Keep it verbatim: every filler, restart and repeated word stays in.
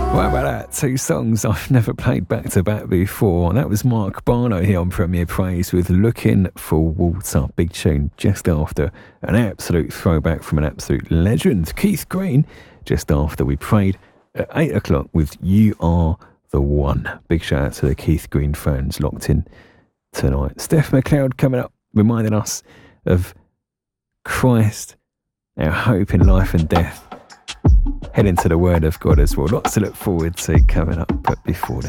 What about that? Two songs I've never played back to back before. That was Mark Barlow here on Premier Praise with Looking for Water. Big tune just after an absolute throwback from an absolute legend, Keith Green, just after we prayed at eight o'clock with You Are the One. Big shout out to the Keith Green fans locked in tonight. Steph McLeod coming up, reminding us of Christ, our hope in life and death. Head into the Word of God as well. Lots to look forward to coming up, but before then.